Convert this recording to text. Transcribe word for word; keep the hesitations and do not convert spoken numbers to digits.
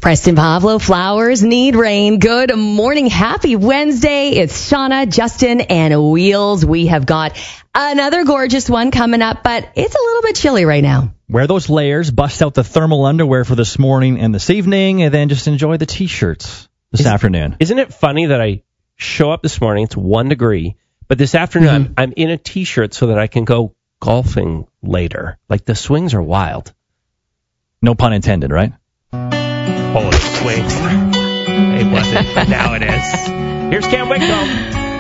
Preston Pablo, flowers need rain. Good morning. Happy Wednesday. It's Shauna, Justin, and Wheels. We have got another gorgeous one coming up, but it's a little bit chilly right now. Wear those layers, bust out the thermal underwear for this morning and this evening, and then just enjoy the T-shirts this Is, afternoon. Isn't it funny that I show up this morning, it's one degree, but this afternoon Mm-hmm. I'm, I'm in a T-shirt so that I can go golfing later. Like, the swings are wild. No pun intended, right? Oh, the swings. It wasn't, but now it is. Here's Cam Waco.